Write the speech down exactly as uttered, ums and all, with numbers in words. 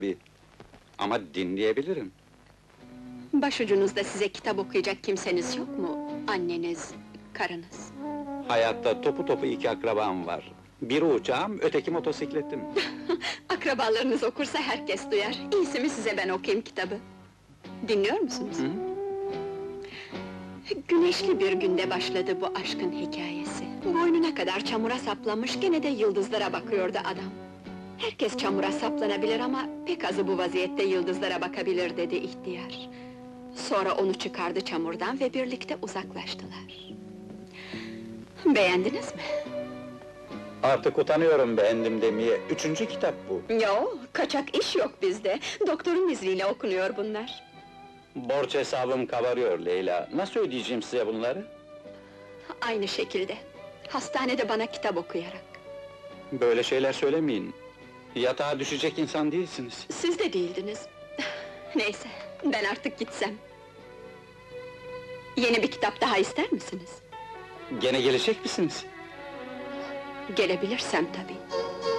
Bir- Ama dinleyebilirim. Başucunuzda size kitap okuyacak kimseniz yok mu? Anneniz, karınız. Hayatta topu topu iki akrabam var. Biri uçağım, öteki motosikletim. Akrabalarınız okursa herkes duyar. İyisi mi size ben okuyayım kitabı? Dinliyor musunuz? Hı? Güneşli bir günde başladı bu aşkın hikayesi. Boynuna kadar çamura saplanmış, gene de yıldızlara bakıyordu adam. Herkes çamura saplanabilir ama pek azı bu vaziyette yıldızlara bakabilir dedi ihtiyar. Sonra onu çıkardı çamurdan ve birlikte uzaklaştılar. Beğendiniz mi? Artık utanıyorum beğendim demeye. Üçüncü kitap bu. Yo, kaçak iş yok bizde. Doktorun izniyle okunuyor bunlar. Borç hesabım kabarıyor Leyla. Nasıl ödeyeceğim size bunları? Aynı şekilde. Hastanede bana kitap okuyarak. Böyle şeyler söylemeyin. Yatağa düşecek insan değilsiniz. Siz de değildiniz. Neyse, ben artık gitsem. Yeni bir kitap daha ister misiniz? Gene gelecek misiniz? Gelebilirsem tabii.